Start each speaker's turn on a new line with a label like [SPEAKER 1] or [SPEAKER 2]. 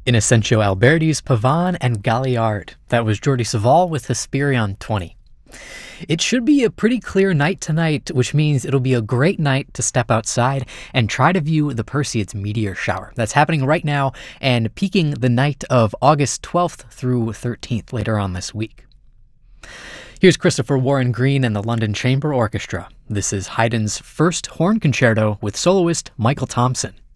[SPEAKER 1] Innocentio Alberti's Pavane and Galliard. That was Jordi Savall with Hesperion 20. It should be a pretty clear night tonight, which means it'll be a great night to step outside and try to view the Perseids meteor shower. That's happening right now and peaking the night of August 12th through 13th later on this week. Here's Christopher Warren Green and the London Chamber Orchestra. This is Haydn's first horn concerto with soloist Michael Thompson.